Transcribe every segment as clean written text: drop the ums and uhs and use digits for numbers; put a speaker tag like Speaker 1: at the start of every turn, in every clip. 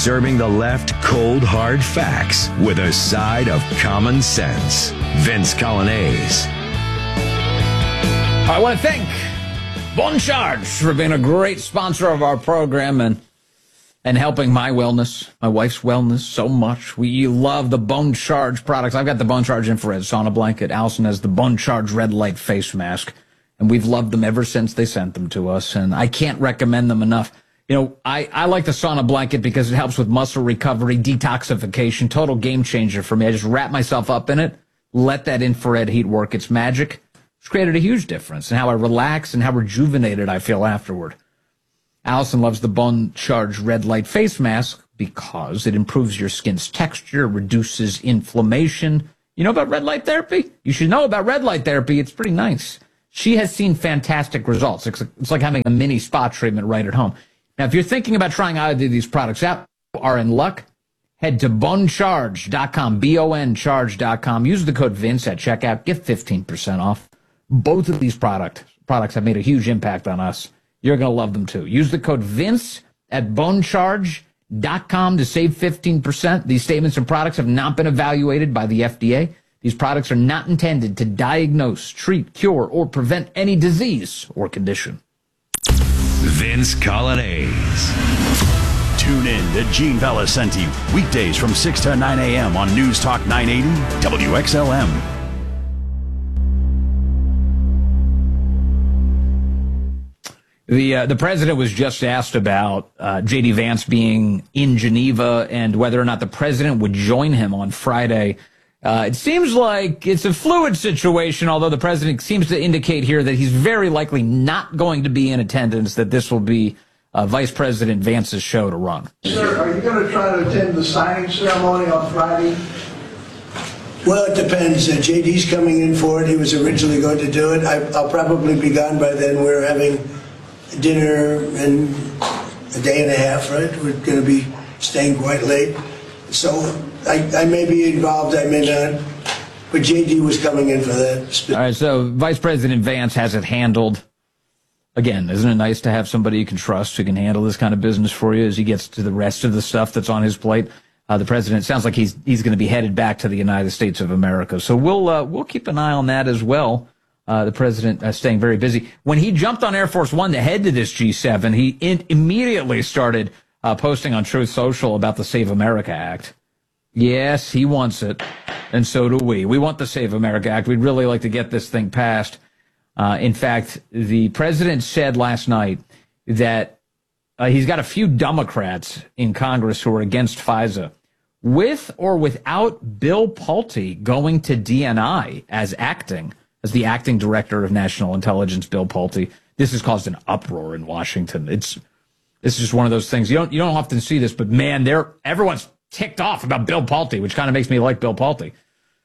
Speaker 1: Serving the left cold, hard facts with a side of common sense. Vince Coglianese.
Speaker 2: I want to thank Bon Charge for being a great sponsor of our program and helping my wellness, my wife's wellness so much. We love the Bon Charge products. I've got the Bon Charge infrared sauna blanket. Allison has the Bon Charge red light face mask. And we've loved them ever since they sent them to us. And I can't recommend them enough. You know, I like the sauna blanket because it helps with muscle recovery, detoxification, total game changer for me. I just wrap myself up in it, let that infrared heat work its magic. It's created a huge difference in how I relax and how rejuvenated I feel afterward. Allison loves the Bon Charge red light face mask because it improves your skin's texture, reduces inflammation. You know about red light therapy? You should know about red light therapy. It's pretty nice. She has seen fantastic results. It's like having a mini spa treatment right at home. Now, if you're thinking about trying either of these products out, you are in luck. Head to boncharge.com, boncharge.com. Use the code Vince at checkout. Get 15% off. Both of these products have made a huge impact on us. You're going to love them too. Use the code Vince at boncharge.com to save 15%. These statements and products have not been evaluated by the FDA. These products are not intended to diagnose, treat, cure, or prevent any disease or condition.
Speaker 1: Vince Coglianese.
Speaker 3: Tune in to Gene Valicenti, weekdays from 6 to 9 a.m. on News Talk 980 WXLM.
Speaker 2: The president was just asked about J.D. Vance being in Geneva and whether or not the president would join him on Friday. It seems like it's a fluid situation, although the president seems to indicate here that he's very likely not going to be in attendance, that this will be Vice President Vance's show to run.
Speaker 4: Sir, are you going to try to attend the signing ceremony on Friday?
Speaker 5: Well, it depends. JD's coming in for it. He was originally going to do it. I'll probably be gone by then. We're having dinner in a day and a half, right? We're going to be staying quite late. So I may be involved, I may not. But JD was coming in for that.
Speaker 2: All right, so Vice President Vance has it handled. Again, isn't it nice to have somebody you can trust who can handle this kind of business for you as he gets to the rest of the stuff that's on his plate? The president sounds like he's going to be headed back to the United States of America. So we'll keep an eye on that as well. The president staying very busy. When he jumped on Air Force One to head to this G7, he immediately started posting on Truth Social about the Save America Act. Yes, he wants it, and so do we. We want the Save America Act. We'd really like to get this thing passed. In fact, the president said last night that he's got a few Democrats in Congress who are against FISA. With or without Bill Pulte going to DNI as the acting director of national intelligence, Bill Pulte, this has caused an uproar in Washington. This is just one of those things. You don't often see this, but man, everyone's ticked off about Bill Pulte, which kind of makes me like Bill Pulte.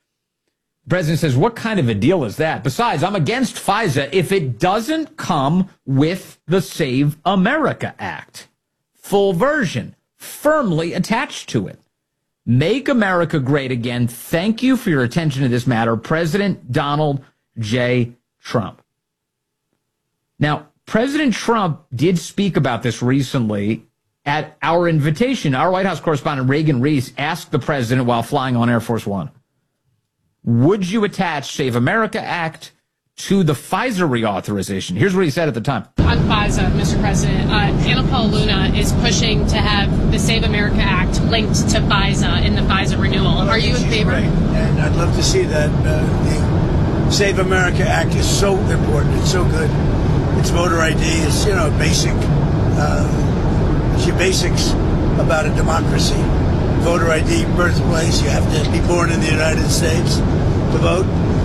Speaker 2: The president says, what kind of a deal is that? Besides, I'm against FISA if it doesn't come with the Save America Act. Full version, firmly attached to it. Make America great again. Thank you for your attention to this matter, President Donald J. Trump. Now, President Trump did speak about this recently at our invitation. Our White House correspondent Reagan Reese asked the president while flying on Air Force One, would you attach Save America Act to the FISA reauthorization? Here's what he said at the time.
Speaker 6: On FISA, Mr. President, Anna Paula Luna is pushing to have the Save America Act linked to FISA in the FISA renewal. Are you in favor?
Speaker 5: Right. And I'd love to see that. The Save America Act is so important. It's so good. It's voter ID. It's, basic. It's your basics about a democracy. Voter ID, birthplace. You have to be born in the United States to vote.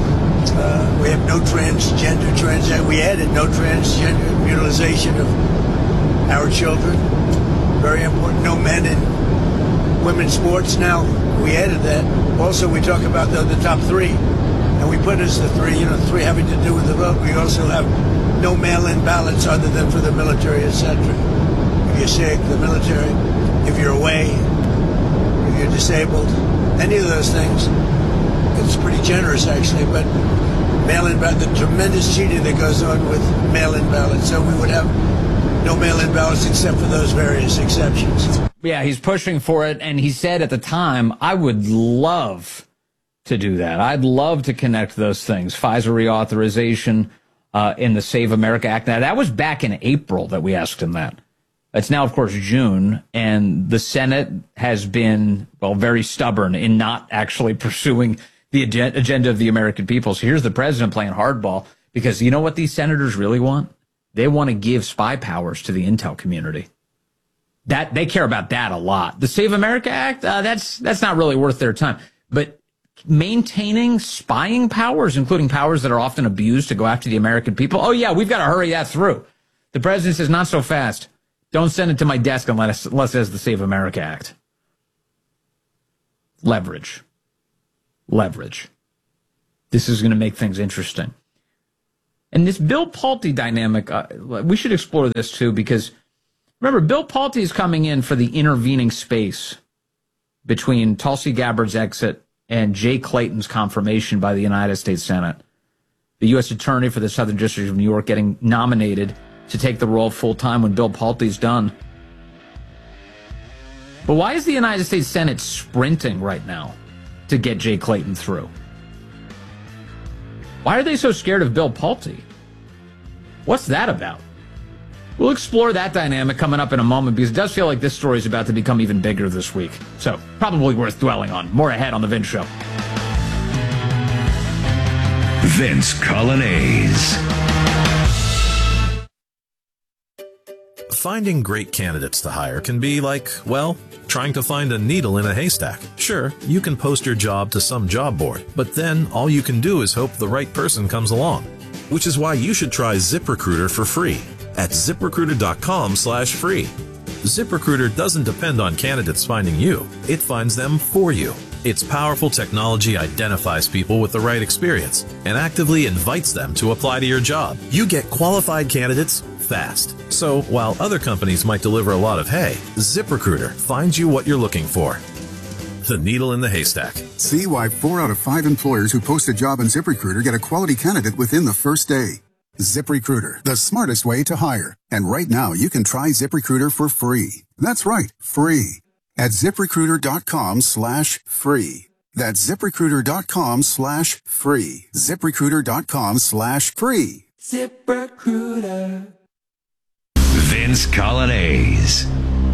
Speaker 5: We have no transgender. We added no transgender utilization of our children. Very important. No men in women's sports. Now, we added that. Also, we talk about the top three. And we put as the three having to do with the vote. We also have no mail-in ballots other than for the military, etc. If you're sick, the military. If you're away, if you're disabled, any of those things. It's pretty generous, actually, but mail-in ballot, the tremendous cheating that goes on with mail-in ballots. So we would have no mail-in ballots except for those various exceptions.
Speaker 2: Yeah, he's pushing for it, and he said at the time, I would love to do that. I'd love to connect those things. Pfizer reauthorization in the Save America Act. Now, that was back in April that we asked him that. It's now, of course, June, and the Senate has been, well, very stubborn in not actually pursuing the agenda of the American people. So here's the president playing hardball, because you know what these senators really want? They want to give spy powers to the intel community. That they care about that a lot. The Save America Act, that's not really worth their time. But maintaining spying powers, including powers that are often abused to go after the American people, oh yeah, we've got to hurry that through. The president says, not so fast. Don't send it to my desk unless it has the Save America Act. Leverage. This is going to make things interesting. And this Bill Pulte dynamic, we should explore this too, because remember, Bill Pulte is coming in for the intervening space between Tulsi Gabbard's exit and Jay Clayton's confirmation by the United States Senate. The U.S. Attorney for the Southern District of New York getting nominated to take the role full-time when Bill Pulte's done. But why is the United States Senate sprinting right now to get Jay Clayton through? Why are they so scared of Bill Pulte? What's that about? We'll explore that dynamic coming up in a moment, because it does feel like this story is about to become even bigger this week. So, probably worth dwelling on. More ahead on The Vince Show.
Speaker 1: Vince Coglianese.
Speaker 7: Finding great candidates to hire can be like, well, trying to find a needle in a haystack. Sure, you can post your job to some job board, but then all you can do is hope the right person comes along. Which is why you should try ZipRecruiter for free at ZipRecruiter.com/free. ZipRecruiter doesn't depend on candidates finding you. It finds them for you. Its powerful technology identifies people with the right experience and actively invites them to apply to your job. You get qualified candidates fast. So while other companies might deliver a lot of hay, ZipRecruiter finds you what you're looking for. The needle in the haystack.
Speaker 8: See why 4 out of 5 employers who post a job on ZipRecruiter get a quality candidate within the first day. ZipRecruiter, the smartest way to hire. And right now, you can try ZipRecruiter for free. That's right, free. At ZipRecruiter.com/free. That's ZipRecruiter.com/free. ZipRecruiter.com/free.
Speaker 9: ZipRecruiter.
Speaker 1: Vince Coglianese.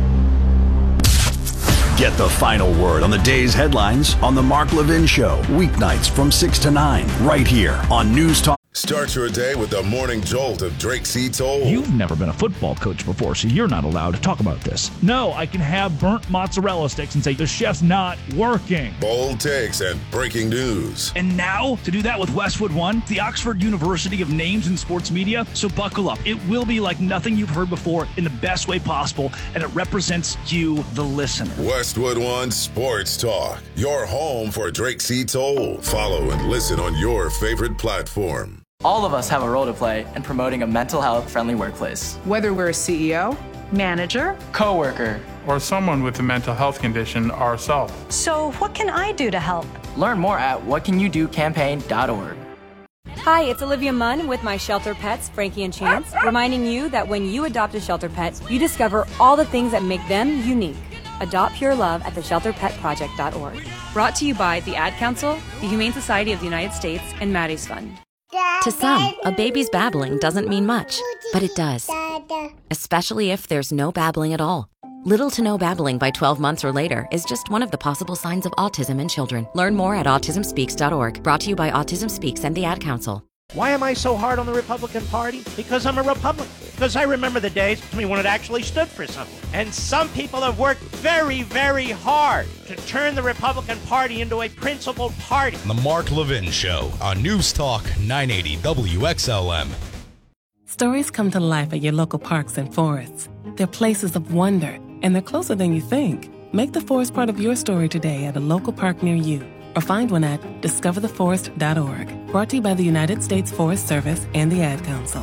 Speaker 3: Get the final word on the day's headlines on The Mark Levin Show, weeknights from 6 to 9, right here on News Talk.
Speaker 10: Start your day with the morning jolt of Drake C. Toll.
Speaker 11: You've never been a football coach before, so you're not allowed to talk about this. No, I can have burnt mozzarella sticks and say the chef's not working.
Speaker 10: Bold takes and breaking news.
Speaker 11: And now, to do that with Westwood One, the Oxford University of Names in Sports Media. So buckle up. It will be like nothing you've heard before in the best way possible, and it represents you, the listener.
Speaker 10: Westwood One Sports Talk, your home for Drake C. Toll. Follow and listen on your favorite platform.
Speaker 12: All of us have a role to play in promoting a mental health friendly workplace.
Speaker 13: Whether we're a CEO, manager,
Speaker 12: coworker,
Speaker 14: or someone with a mental health condition ourselves.
Speaker 15: So what can I do to help?
Speaker 12: Learn more at whatcanyoudocampaign.org.
Speaker 16: Hi, it's Olivia Munn with my shelter pets, Frankie and Chance, reminding you that when you adopt a shelter pet, you discover all the things that make them unique. Adopt pure love at theshelterpetproject.org. Brought to you by the Ad Council, the Humane Society of the United States, and Maddie's Fund.
Speaker 17: To some, a baby's babbling doesn't mean much, but it does. Especially if there's no babbling at all. Little to no babbling by 12 months or later is just one of the possible signs of autism in children. Learn more at autismspeaks.org. Brought to you by Autism Speaks and the Ad Council.
Speaker 18: Why am I so hard on the Republican Party? Because I'm a Republican. Because I remember the days when it actually stood for something. And some people have worked very, very hard to turn the Republican Party into a principled party.
Speaker 19: The Mark Levin Show on News Talk 980 WXLM.
Speaker 20: Stories come to life at your local parks and forests. They're places of wonder, and they're closer than you think. Make the forest part of your story today at a local park near you, or find one at discovertheforest.org. Brought to you by the United States Forest Service and the Ad Council.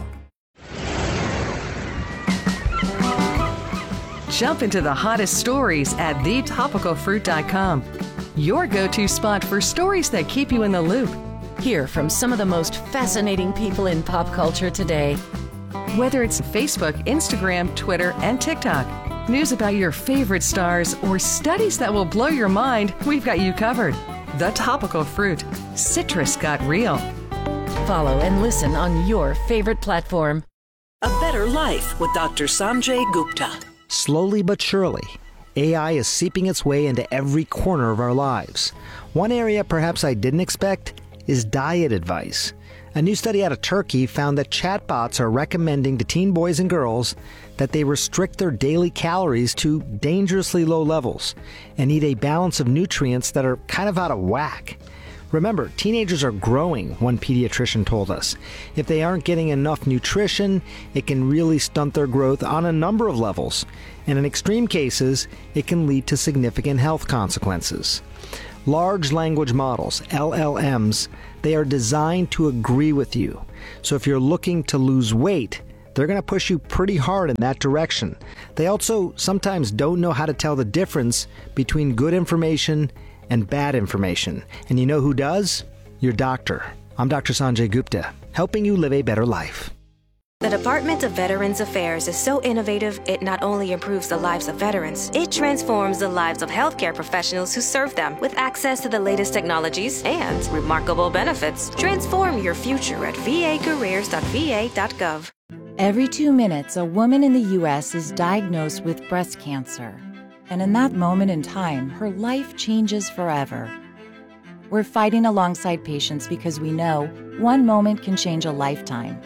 Speaker 21: Jump into the hottest stories at thetopicalfruit.com. Your go-to spot for stories that keep you in the loop.
Speaker 22: Hear from some of the most fascinating people in pop culture today.
Speaker 21: Whether it's Facebook, Instagram, Twitter, and TikTok, News about your favorite stars or studies that will blow your mind, we've got you covered. The Topical Fruit. Citrus got real.
Speaker 22: Follow and listen on your favorite platform.
Speaker 4: A Better Life with Dr. Sanjay Gupta.
Speaker 6: Slowly but surely, AI is seeping its way into every corner of our lives. One area perhaps I didn't expect is diet advice. A new study out of Turkey found that chatbots are recommending to teen boys and girls that they restrict their daily calories to dangerously low levels and eat a balance of nutrients that are kind of out of whack. Remember, teenagers are growing, one pediatrician told us. If they aren't getting enough nutrition, it can really stunt their growth on a number of levels. And in extreme cases, it can lead to significant health consequences. Large language models, LLMs, they are designed to agree with you. So if you're looking to lose weight, they're going to push you pretty hard in that direction. They also sometimes don't know how to tell the difference between good information and bad information. And you know who does? Your doctor. I'm Dr. Sanjay Gupta, helping you live a better life.
Speaker 23: The Department of Veterans Affairs is so innovative, it not only improves the lives of veterans, it transforms the lives of healthcare professionals who serve them with access to the latest technologies and remarkable benefits. Transform your future at vacareers.va.gov.
Speaker 24: Every 2 minutes, a woman in the U.S. is diagnosed with breast cancer. And in that moment in time, her life changes forever. We're fighting alongside patients because we know one moment can change a lifetime.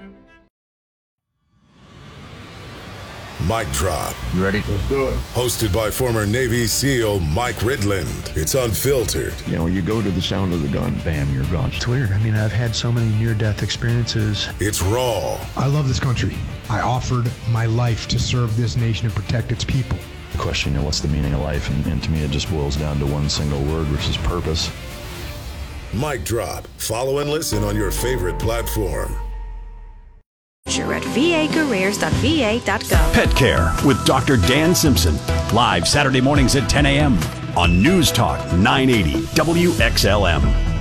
Speaker 10: Mic Drop.
Speaker 25: You ready? Let's do it.
Speaker 10: Hosted by former Navy SEAL Mike Ridland. It's unfiltered.
Speaker 25: You know, you go to the sound of the gun, bam, you're gone.
Speaker 26: It's weird. I mean, I've had so many near-death experiences.
Speaker 10: It's raw.
Speaker 26: I love this country. I offered my life to serve this nation and protect its people.
Speaker 25: The question, you know, what's the meaning of life? And to me, it just boils down to one single word, which is purpose.
Speaker 10: Mic Drop. Follow and listen on your favorite platform.
Speaker 23: At vacareers.va.gov.
Speaker 3: Pet Care with Dr. Dan Simpson. Live Saturday mornings at 10 a.m. on News Talk 980 WXLM.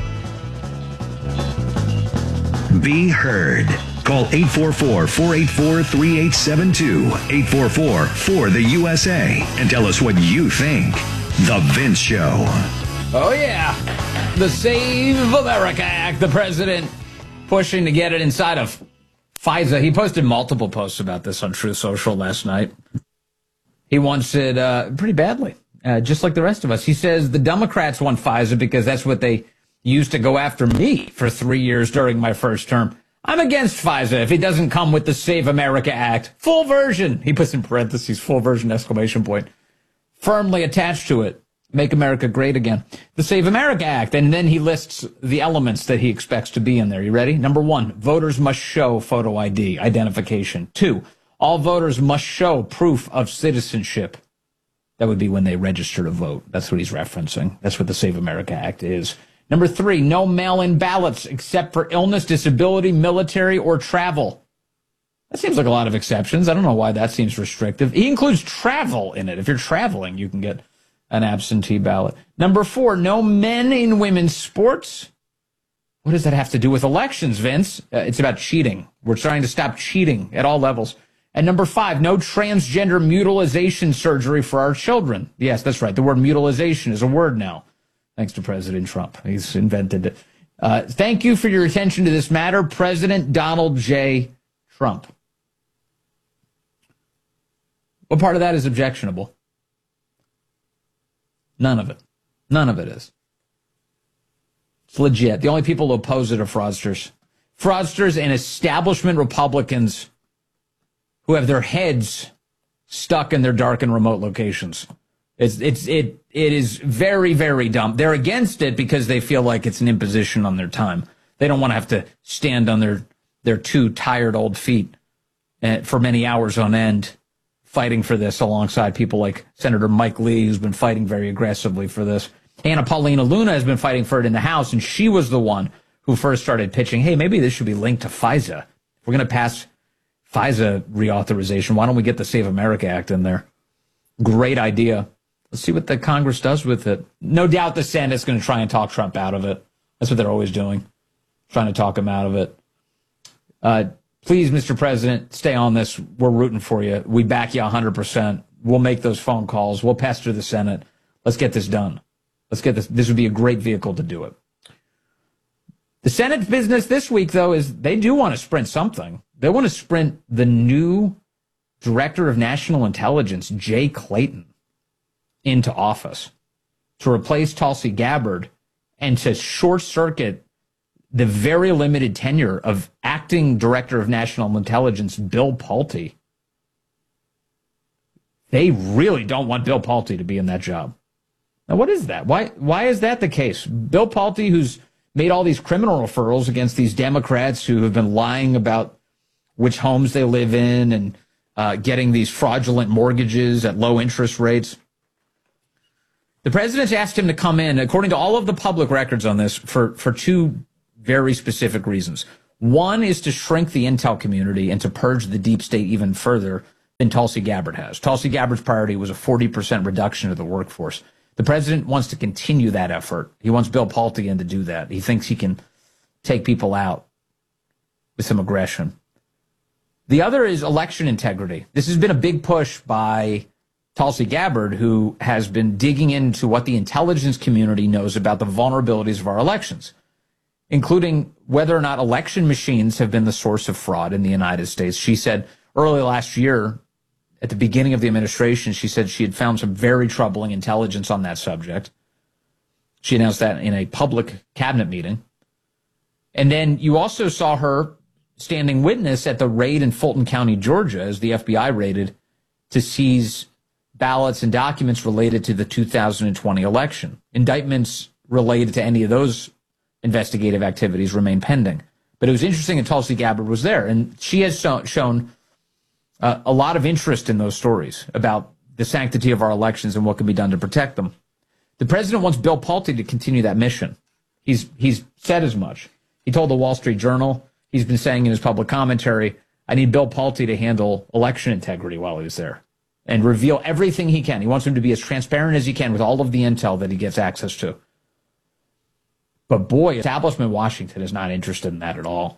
Speaker 1: Be heard. Call 844-484-3872, 844-4-the-USA, and tell us what you think. The Vince Show.
Speaker 2: Oh, yeah. The Save America Act, the president pushing to get it inside of FISA. He posted multiple posts about this on Truth Social last night. He wants it pretty badly, just like the rest of us. He says the Democrats want FISA because that's what they used to go after me for 3 years during my first term. I'm against FISA if it doesn't come with the Save America Act. Full version. He puts in parentheses, full version, exclamation point. Firmly attached to it. Make America great again. The Save America Act. And then he lists the elements that he expects to be in there. You ready? Number 1, voters must show photo ID, identification. 2, all voters must show proof of citizenship. That would be when they register to vote. That's what he's referencing. That's what the Save America Act is. Number 3, no mail-in ballots except for illness, disability, military, or travel. That seems like a lot of exceptions. I don't know why that seems restrictive. He includes travel in it. If you're traveling, you can get an absentee ballot. Number 4, no men in women's sports. What does that have to do with elections, Vince? It's about cheating. We're trying to stop cheating at all levels. And number 5, no transgender mutilization surgery for our children. Yes, that's right. The word mutilization is a word now, thanks to President Trump. He's invented it. Thank you for your attention to this matter, President Donald J. Trump. What part of that is objectionable? None of it. None of it is. It's legit. The only people who oppose it are fraudsters. Fraudsters and establishment Republicans who have their heads stuck in their dark and remote locations. It is very, very dumb. They're against it because they feel like it's an imposition on their time. They don't want to have to stand on their 2 tired old feet for many hours on end fighting for this alongside people like Senator Mike Lee, who's been fighting very aggressively for this. Anna Paulina Luna has been fighting for it in the House, and she was the one who first started pitching, hey, maybe this should be linked to FISA. If we're going to pass FISA reauthorization, why don't we get the Save America Act in there? Great idea. Let's see what the Congress does with it. No doubt the Senate's going to try and talk Trump out of it. That's what they're always doing, trying to talk him out of it. Please, Mr. President, stay on this. We're rooting for you. We back you 100%. we'll make those phone calls. We'll pester the Senate. Let's get this done. Let's get this. This would be a great vehicle to do it. The Senate's business this week, though, is they do want to sprint something. They want to sprint the new Director of National Intelligence, Jay Clayton, into office to replace Tulsi Gabbard and to short-circuit the very limited tenure of acting Director of National Intelligence, Bill Pulte. They really don't want Bill Pulte to be in that job. Now, what is that? Why is that the case? Bill Pulte, who's made all these criminal referrals against these Democrats who have been lying about which homes they live in and getting these fraudulent mortgages at low interest rates. The president's asked him to come in, according to all of the public records on this, for two very specific reasons. One is to shrink the intel community and to purge the deep state even further than Tulsi Gabbard has. Tulsi Gabbard's priority was a 40% reduction of the workforce. The president wants to continue that effort. He wants Bill Pulte in to do that. He thinks he can take people out with some aggression. The other is election integrity. This has been a big push by Tulsi Gabbard, who has been digging into what the intelligence community knows about the vulnerabilities of our elections, including whether or not election machines have been the source of fraud in the United States. She said early last year, at the beginning of the administration, she said she had found some very troubling intelligence on that subject. She announced that in a public cabinet meeting. And then you also saw her standing witness at the raid in Fulton County, Georgia, as the FBI raided to seize ballots and documents related to the 2020 election. Indictments related to any of those investigative activities remain pending. But it was interesting that Tulsi Gabbard was there, and she has shown a lot of interest in those stories about the sanctity of our elections and what can be done to protect them. The president wants Bill Pulte to continue that mission. He's said as much. He told the Wall Street Journal, he's been saying in his public commentary, I need Bill Pulte to handle election integrity while he's there and reveal everything he can. He wants him to be as transparent as he can with all of the intel that he gets access to. But boy, establishment Washington is not interested in that at all.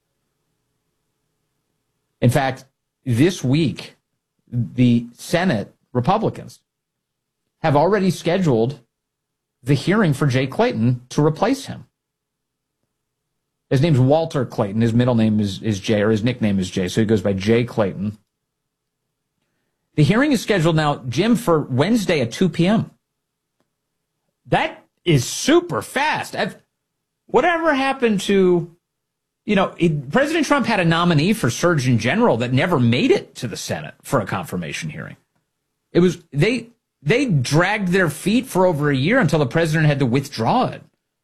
Speaker 2: In fact, this week, the Senate Republicans have already scheduled the hearing for Jay Clayton to replace him. His name's Walter Clayton. His middle name is Jay, or his nickname is Jay, so he goes by Jay Clayton. The hearing is scheduled now, Jim, for Wednesday at 2 p.m. That is super fast. Whatever happened to, President Trump had a nominee for Surgeon General that never made it to the Senate for a confirmation hearing. It was, they dragged their feet for over a year until the president had to withdraw it.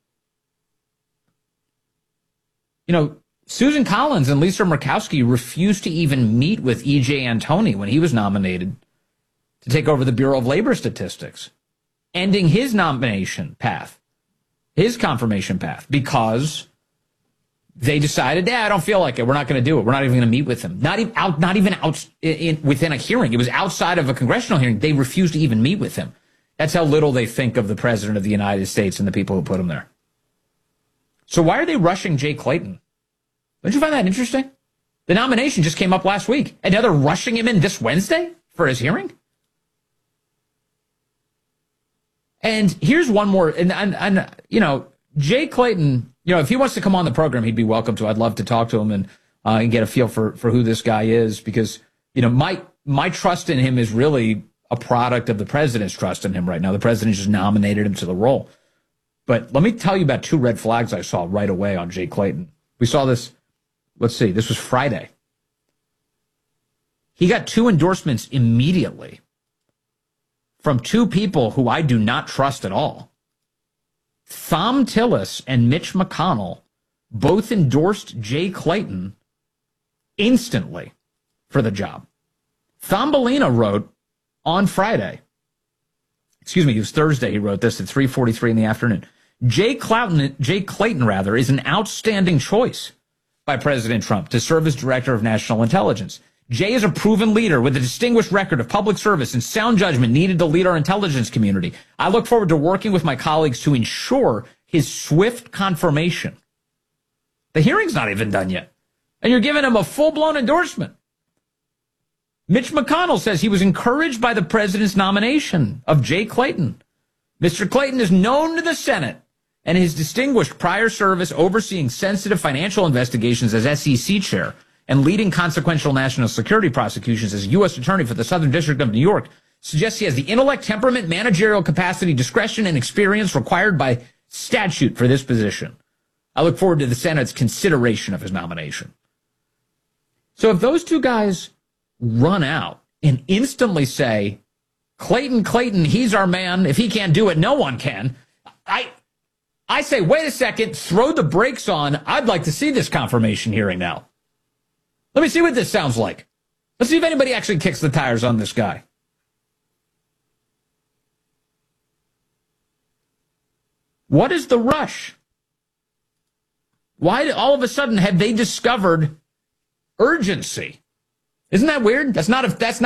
Speaker 2: Susan Collins and Lisa Murkowski refused to even meet with E.J. Antoni when he was nominated to take over the Bureau of Labor Statistics, ending his nomination path, his confirmation path, because they decided, I don't feel like it. We're not going to do it. We're not even going to meet with him. Not even within a hearing. It was outside of a congressional hearing. They refused to even meet with him. That's how little they think of the president of the United States and the people who put him there. So why are they rushing Jay Clayton? Don't you find that interesting? The nomination just came up last week, and now they're rushing him in this Wednesday for his hearing? And here's one more, and Jay Clayton, if he wants to come on the program, he'd be welcome to. I'd love to talk to him and get a feel for who this guy is, because, my trust in him is really a product of the president's trust in him right now. The president just nominated him to the role. But let me tell you about two red flags I saw right away on Jay Clayton. We saw this, let's see, this was Friday. He got two endorsements immediately from two people who I do not trust at all. Thom Tillis and Mitch McConnell both endorsed Jay Clayton instantly for the job. Thumbelina wrote on Friday, it was Thursday, he wrote this at 3:43 in the afternoon. Jay Clayton is an outstanding choice by President Trump to serve as Director of National Intelligence. Jay is a proven leader with a distinguished record of public service and sound judgment needed to lead our intelligence community. I look forward to working with my colleagues to ensure his swift confirmation. The hearing's not even done yet, and you're giving him a full-blown endorsement. Mitch McConnell says he was encouraged by the president's nomination of Jay Clayton. Mr. Clayton is known to the Senate and his distinguished prior service overseeing sensitive financial investigations as SEC chair and leading consequential national security prosecutions as U.S. Attorney for the Southern District of New York suggests he has the intellect, temperament, managerial capacity, discretion, and experience required by statute for this position. I look forward to the Senate's consideration of his nomination. So if those two guys run out and instantly say, Clayton, he's our man. If he can't do it, no one can. I say, wait a second, throw the brakes on. I'd like to see this confirmation hearing now. Let me see what this sounds like. Let's see if anybody actually kicks the tires on this guy. What is the rush? Why all of a sudden have they discovered urgency? Isn't that weird? That's not